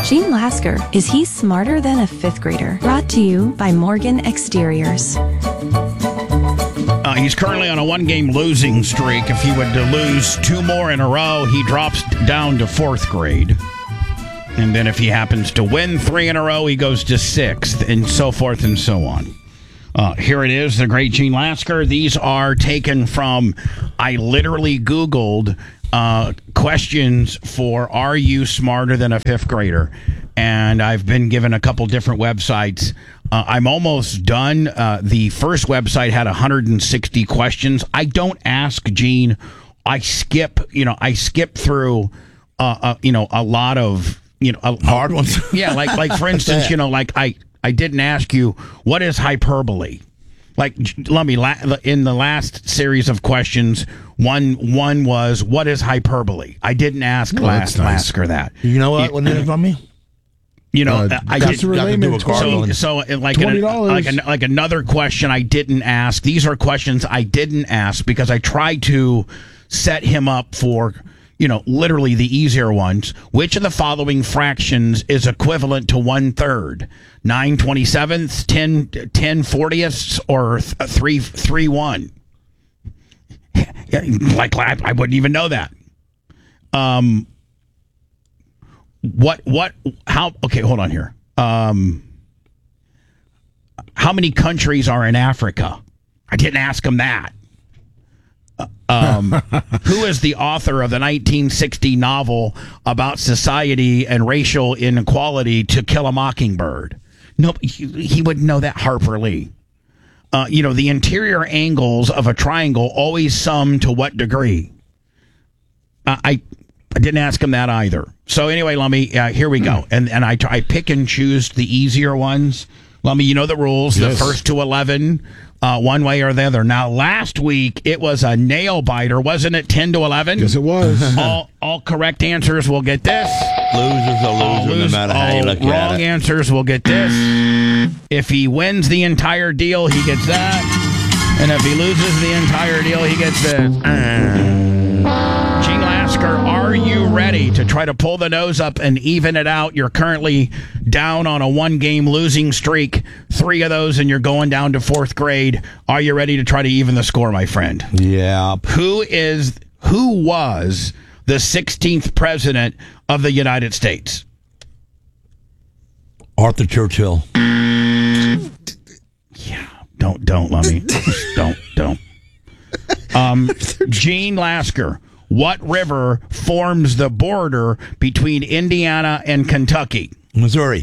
Gene Lasker, is he smarter than a fifth grader? Brought to you by Morgan Exteriors. He's currently on a one-game losing streak. If he would lose two more in a row, he drops down to fourth grade. And then if he happens to win three in a row, he goes to sixth, and so forth and so on. Here it is, the great Gene Lasker. These are taken from, I literally Googled questions for Are You Smarter Than a Fifth Grader? And I've been given a couple different websites. I'm almost done. The first website had 160 questions. I don't ask Gene. I skip through, a lot of, hard ones. Yeah. Like for instance, I didn't ask you, what is hyperbole? Like, let me, in the last series of questions, one was, what is hyperbole? I didn't ask Lasker that. You know what it is from me? I just so like another question I didn't ask. These are questions I didn't ask because I tried to set him up for, literally the easier ones. Which of the following fractions is equivalent to 1/3? 9/27, 10/40, or 3/1? Like I wouldn't even know that. Okay, hold on here. How many countries are in Africa? I didn't ask him that. Who is the author of the 1960 novel about society and racial inequality, To Kill a Mockingbird? No, he wouldn't know that. Harper Lee. The interior angles of a triangle always sum to what degree? I didn't ask him that either. So anyway, Lummy, here we go. And I pick and choose the easier ones. Lummy, you know the rules. Yes. The first to 11, one way or the other. Now, last week, it was a nail biter, wasn't it? 10 to 11? Yes, it was. All correct answers will get this. Losers are losers, no matter how you look at it. Wrong answers will get this. If he wins the entire deal, he gets that. And if he loses the entire deal, he gets this. Gene Lasker, are you ready to try to pull the nose up and even it out? You're currently down on a one-game losing streak. 3 of those, and you're going down to fourth grade. Are you ready to try to even the score, my friend? Yeah. Who was the 16th president of the United States? Arthur Churchill. Yeah. Don't let me. Don't. Gene Lasker, what river forms the border between Indiana and Kentucky? Missouri.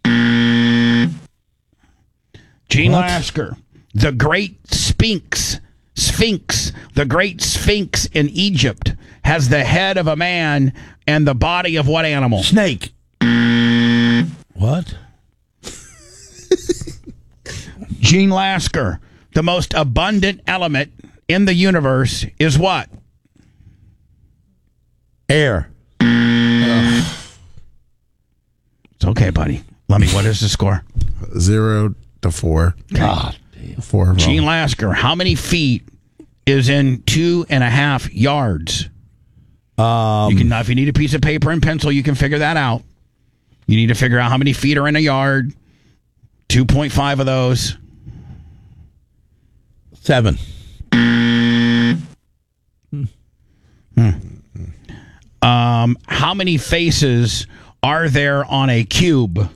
Gene Lasker, the great Sphinx, the great Sphinx in Egypt has the head of a man and the body of what animal? Snake. What? Gene Lasker, the most abundant element in the universe is what? Air. It's okay, buddy. Let me. What is the score? 0 to 4. God damn. 4 wrong. Gene Lasker, how many feet is in 2.5 yards? You can, if you need a piece of paper and pencil, you can figure that out. You need to figure out how many feet are in a yard. 2.5 of those. 7. How many faces are there on a cube?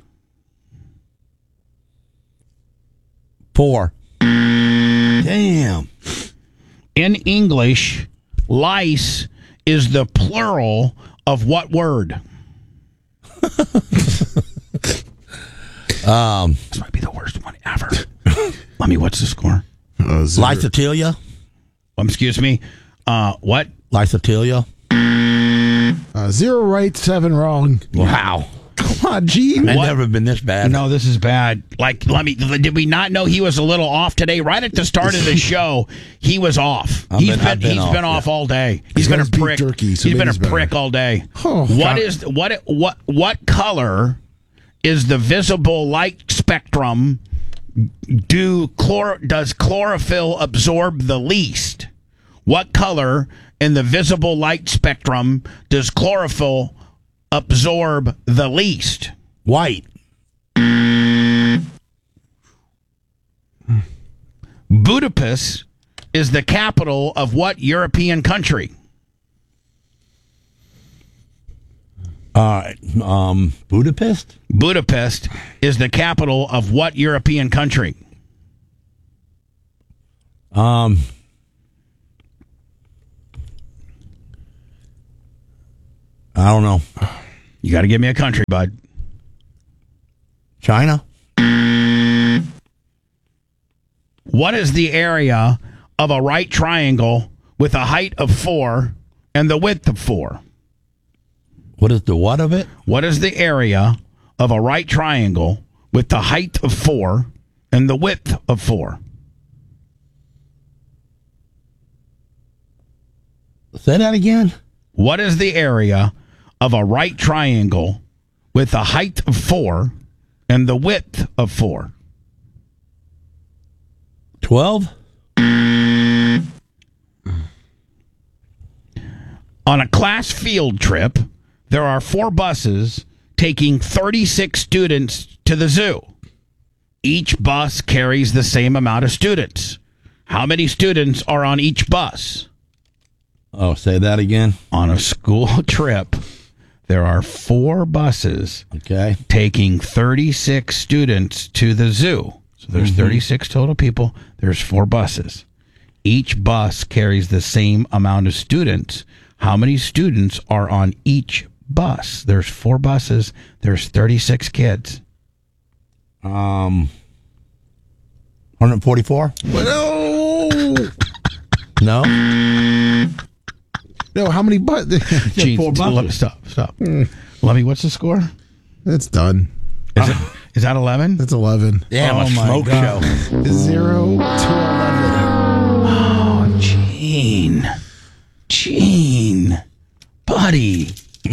4. Damn. In English, lice is the plural of what word? This might be the worst one ever. Let me, what's the score? 0. Lysotelia. Excuse me. What? Lysotelia. 0 right, 7 wrong. Wow. Come on, Gene. I've never been this bad. No, this is bad. Did we not know he was a little off today? Right at the start of the show, he was off. He's been off all day. He's been a prick. Jerky, so he's been a better. prick all day. Oh, what color is the visible light spectrum? Does chlorophyll absorb the least? What color in the visible light spectrum does chlorophyll absorb the least? White. Budapest is the capital of what European country? Budapest? Budapest is the capital of what European country? I don't know. You got to give me a country, bud. China? What is the area of a right triangle with a height of 4 and the width of 4? What is the what of it? What is the area of a right triangle with the height of 4 and the width of 4? Say that again. What is the area of a right triangle with a height of 4 and the width of 4? 12? On a class field trip, there are 4 buses taking 36 students to the zoo. Each bus carries the same amount of students. How many students are on each bus? Oh, say that again. On a school trip, there are 4 buses Okay. taking 36 students to the zoo. So there's 36 total people. There's 4 buses. Each bus carries the same amount of students. How many students are on each bus? There's 4 buses. There's 36 kids. 144? No. No? No, how many buttons? Gee, 4 buses. Stop. Lovey, what's the score? It's done. Is that 11? That's 11. Damn, Oh a my smoke God. show. 0 to 11. Oh, Gene. Buddy.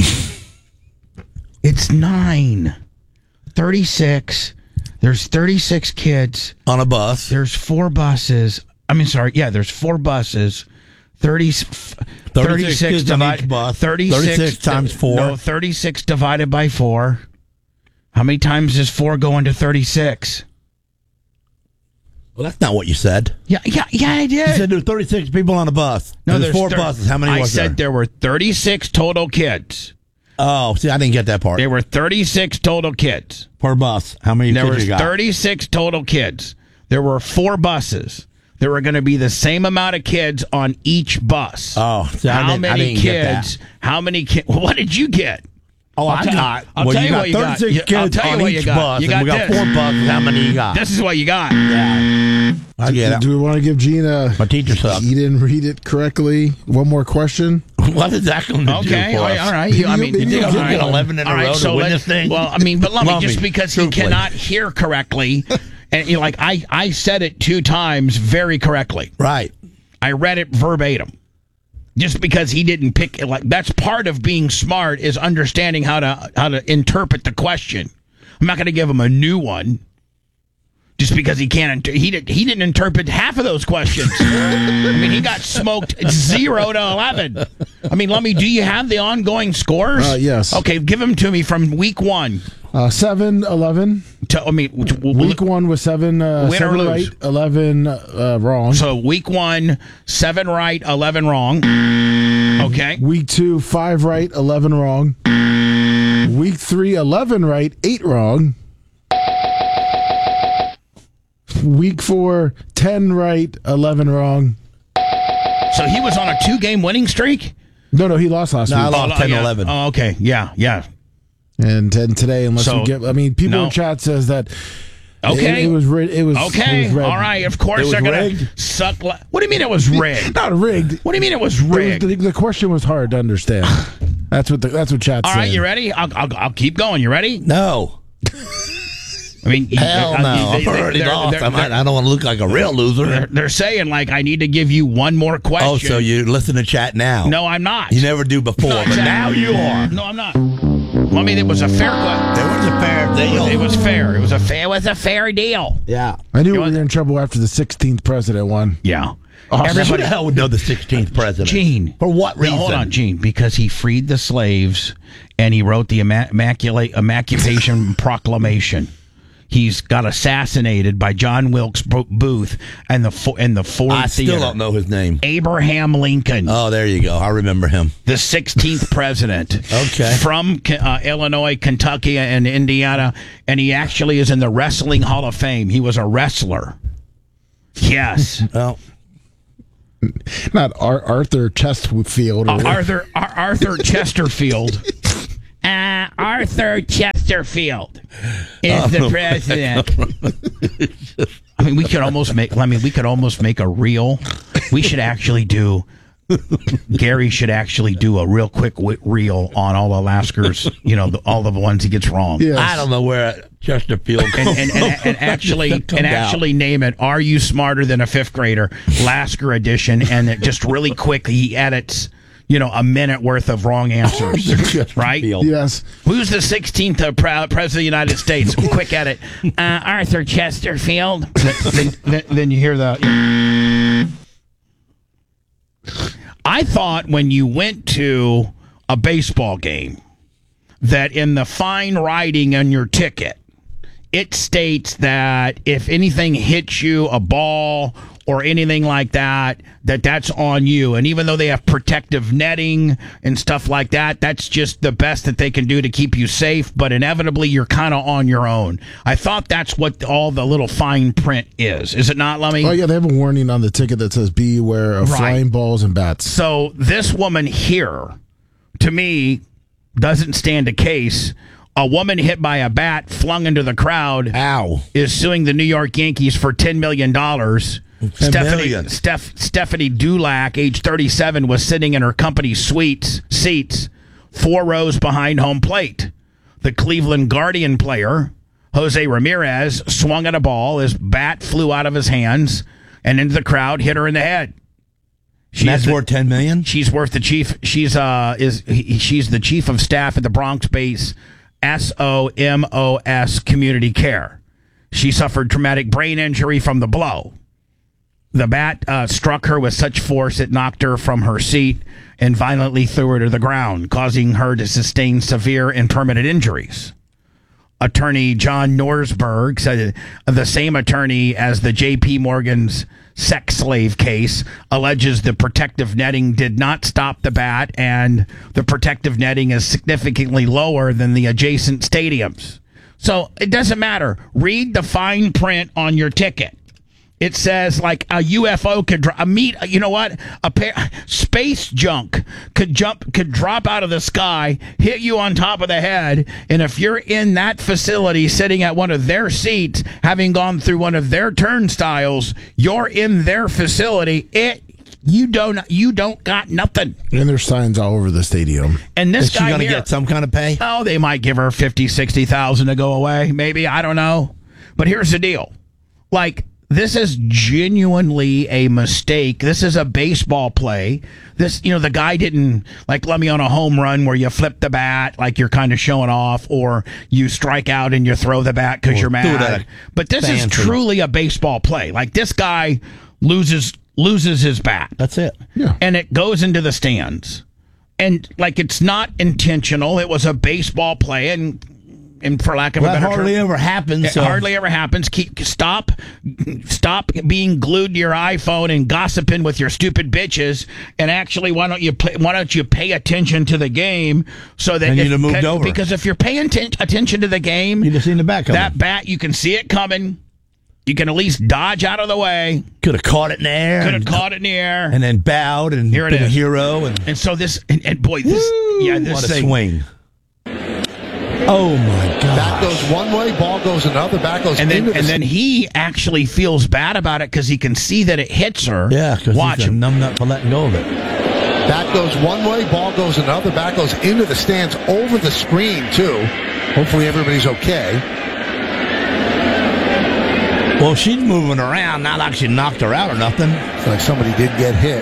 It's 9. 36. There's 36 kids. On a bus. There's 4 buses. There's 4 buses. 36 kids on each bus. 36 times 4. No, 36 divided by 4. How many times does 4 go into 36? Well, that's not what you said. Yeah, I did. You said there were 36 people on a bus. No, there's 4 thir- buses. How many I was there? said there were 36 total kids. Oh, see, I didn't get that part. There were 36 total kids. Per bus. How many There kids was you got? 36 total kids. There were 4 buses. There were going to be the same amount of kids on each bus. Oh, see, I how many didn't get that. kids? How many kids? What did you get? Oh, I'll tell you what you got. 36 I'll kids tell you on what you each got. bus. You and we got got this. 4 buses. How many you got? This is what you got. Yeah. I get it. Do we want to give Gina? My teacher sucked. You didn't read it correctly. One more question. What is that going to do Okay, for all us? right. You Maybe You think you'll I'm going to get get 11 in a All right, row so to win let- this thing? Well, but Lummy, Lummy, just because he truthfully. cannot hear correctly, and I said it 2 times very correctly. Right. I read it verbatim. Just because he didn't pick it, that's part of being smart is understanding how to interpret the question. I'm not going to give him a new one. Just because he can't, he didn't interpret half of those questions. I mean, he got smoked 0 to 11. I mean, Lummy, do you have the ongoing scores? Yes. Okay, give them to me from week 1. 7, 11. Week 1 was 7, Win or 7 lose? right, 11 wrong. So week 1, 7 right, 11 wrong. Okay. Week 2, 5 right, 11 wrong. Week 3, 11 right, 8 wrong. Week 4, 10 right, 11 wrong. So he was on a 2-game winning streak? No, he lost last No, I week. lost 10, yeah. 11. Oh, okay. Yeah. And today, unless So, we get, people no. in chat says that Okay. it was rigged. It was Okay. it was rigged. All right. Of course It was they're going rigged? to suck. What do you mean it was rigged? Not rigged. What do you mean it was It was- rigged? the question was hard to understand. That's what chat's All saying. right. You ready? I'll keep going. You ready? No. I mean, Hell no. I'm already lost. I don't want to look like a real loser. They're saying, I need to give you one more question. Oh, so you listen to chat now? No, I'm not. You never do before, No, but exactly. now you are. No, I'm not. Well, I mean, it was a fair question. There was a fair deal. It was fair. It was a fair deal. Yeah. I knew we want- were in trouble after the 16th president won. Yeah. Who the hell would know the 16th president? Gene. For what reason? Hold on, Gene. Because he freed the slaves and he wrote the Emancipation Proclamation. He's got assassinated by John Wilkes Booth and the Ford I still Theater. don't know his name. Abraham Lincoln. Oh, there you go. I remember him. The 16th president. Okay. From Illinois, Kentucky, and Indiana. And he actually is in the Wrestling Hall of Fame. He was a wrestler. Yes. Well, Not Arthur Chesterfield. Arthur Chesterfield. Arthur Chesterfield is the president. I mean, we could almost make a reel. We should actually do. Gary should actually do a real quick reel on all of Lasker's, all the ones he gets wrong. Yes. I don't know where Chesterfield and actually name it "Are You Smarter Than a Fifth Grader?" Lasker edition, and it just really quick he edits. A minute worth of wrong answers, right? Yes. Who's the 16th president of the United States? Quick edit. Arthur Chesterfield. Then you hear the. I thought when you went to a baseball game that in the fine writing on your ticket, it states that if anything hits you, a ball or anything like that, that's on you. And even though they have protective netting and stuff like that, that's just the best that they can do to keep you safe. But inevitably, you're kind of on your own. I thought that's what all the little fine print is. Is it not, Lummy? Oh, yeah, they have a warning on the ticket that says beware of flying balls and bats. So this woman here, to me, doesn't stand a case. A woman hit by a bat flung into the crowd is suing the New York Yankees for $10 million. Stephanie Dulac, age 37, was sitting in her company's seats 4 rows behind home plate. The Cleveland Guardian player, Jose Ramirez, swung at a ball. His bat flew out of his hands and into the crowd, hit her in the head. That's worth $10 million? She's worth the chief. She's the chief of staff at the Bronx-based SOMOS Community Care. She suffered traumatic brain injury from the blow. The bat struck her with such force it knocked her from her seat and violently threw her to the ground, causing her to sustain severe and permanent injuries. Attorney John Norsberg, said the same attorney as the J.P. Morgan's sex slave case, alleges the protective netting did not stop the bat, and the protective netting is significantly lower than the adjacent stadiums. So it doesn't matter. Read the fine print on your ticket. It says like a UFO could space junk could drop out of the sky, hit you on top of the head, and if you're in that facility sitting at one of their seats, having gone through one of their turnstiles, you're in their facility. You don't got nothing. And there's signs all over the stadium. And this Is she guy going to get some kind of pay? Oh, they might give her $50,000-$60,000 to go away. Maybe, I don't know. But here's the deal. Like, this is genuinely a mistake. This is a baseball play. The guy didn't, like, let me on a home run where you flip the bat like you're kind of showing off, or you strike out and you throw the bat because you're mad. But this is truly a baseball play. Like, this guy loses his bat. That's it. Yeah. And it goes into the stands. And, like, it's not intentional. It was a baseball play, and for lack of a better term, hardly ever happens. It hardly ever happens. Stop being glued to your iPhone and gossiping with your stupid bitches. And actually, why don't you pay attention to the game so that you'd have moved over? Because if you're paying attention to the game, you'd have seen the bat coming. That bat, you can see it coming. You can at least dodge out of the way. Could have caught it in the air. And then bowed and been a hero. And so this, and boy, this, this what a thing. Swing. Oh, my God. Bat goes one way, ball goes another, bat goes and into then he actually feels bad about it because he can see that it hits her. Yeah, because he's a numbnut for letting go of it. Bat goes one way, ball goes another, bat goes into the stands over the screen, too. Hopefully everybody's okay. Well, she's moving around, not like she knocked her out or nothing. It's like somebody did get hit.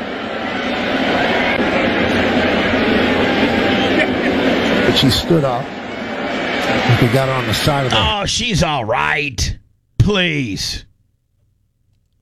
But she stood up. We got her on the side of the... Oh, she's all right. Please.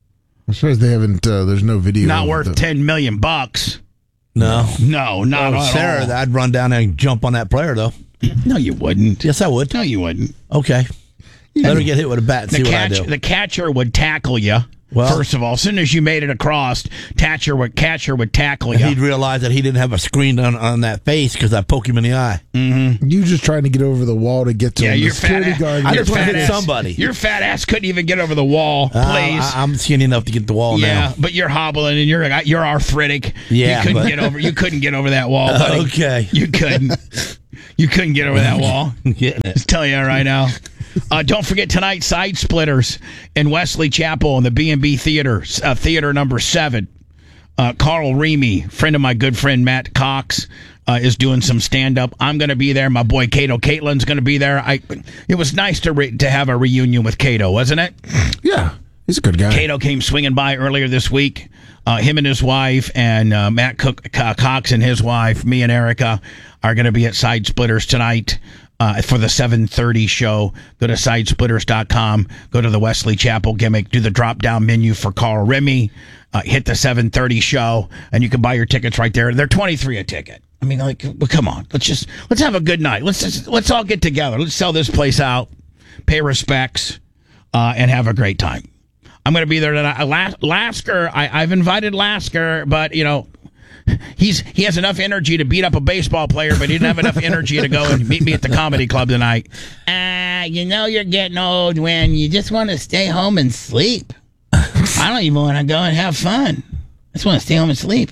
I'm surprised they haven't. There's no video. Not of worth $10 million. No. No, not at Sarah, all. I'd run down there and jump on that player, though. No, you wouldn't. Yes, I would. No, you wouldn't. Okay. Let her get hit with a bat and see what I do. The catcher would tackle you. Well, first of all, as soon as you made it across, catcher would tackle and you. he'd realize that he didn't have a screen on that face because I poke him in the eye. Mm-hmm. You just trying to get over the wall to get to him. Your the security guard. I just want to hit somebody. Your fat ass couldn't even get over the wall, please. I'm skinny enough to get the wall now. Yeah, but you're hobbling and you're arthritic. Yeah, you couldn't get over that wall, buddy. Okay. You couldn't. You couldn't get over that wall. Getting it. Just telling you right now. Don't forget tonight, Side Splitters in Wesley Chapel in the B&B Theater, theater number 7. Carl Remy, friend of my good friend Matt Cox, is doing some stand-up. I'm going to be there. My boy Cato Caitlin's going to be there. It was nice to have a reunion with Cato, wasn't it? Yeah, he's a good guy. Cato came swinging by earlier this week. Him and his wife and Matt Cox and his wife, me and Erica, are going to be at Side Splitters tonight. For the 7:30 show. Go to sidesplitters.com, go to the Wesley Chapel gimmick, do the drop-down menu for Carl Remy, hit the 7:30 show, and you can buy your tickets right there. They're $23 a ticket. I mean, like, well, come on. Let's have a good night. Let's all get together. Let's sell this place out, pay respects, and have a great time. I'm going to be there tonight. Lasker, I've invited Lasker, but, he has enough energy to beat up a baseball player, but he didn't have enough energy to go and meet me at the comedy club tonight. You're getting old when you just want to stay home and sleep. I don't even want to go and have fun. I just want to stay home and sleep.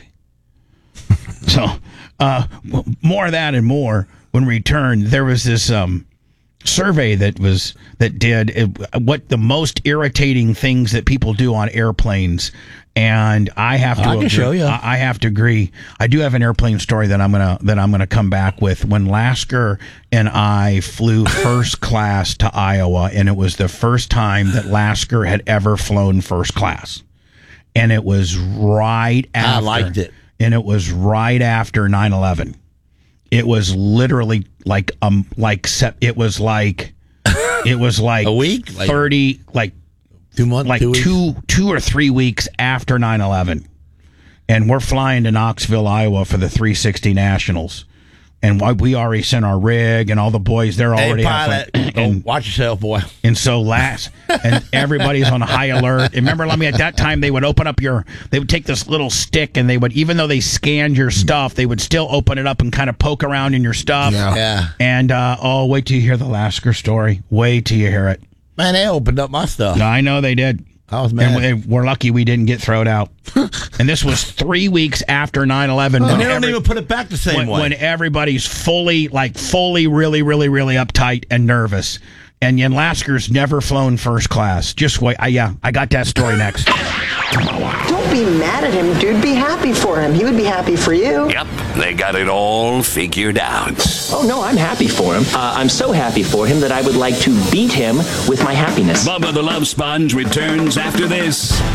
So, more of that and more when we return. There was this survey that did what the most irritating things that people do on airplanes. And I have to agree. Show you. I have to agree. I do have an airplane story that I'm gonna come back with. When Lasker and I flew first class to Iowa, and it was the first time that Lasker had ever flown first class, and it was right after. I liked it, and it was right after 9/11. It was literally like it was like a week, 30 2 months, like 2 or 3 weeks after 9/11, and we're flying to Knoxville, Iowa for the 360 Nationals, and we already sent our rig and all the boys. They're already pilot. Watch yourself, boy. And so and everybody's on high alert. And remember, at that time they would they would take this little stick and they would, even though they scanned your stuff, they would still open it up and kind of poke around in your stuff. Yeah. And wait till you hear the Lasker story. Wait till you hear it. Man, they opened up my stuff. I know they did. I was mad. And we're lucky we didn't get thrown out. And this was 3 weeks after 9/11. And they don't even put it back the same way. When everybody's fully really, really, really uptight and nervous. And Lasker's never flown first class. Just wait. I got that story next. Don't be mad at him, dude. Be happy for him. He would be happy for you. Yep, they got it all figured out. Oh, no, I'm happy for him. I'm so happy for him that I would like to beat him with my happiness. Bubba the Love Sponge returns after this.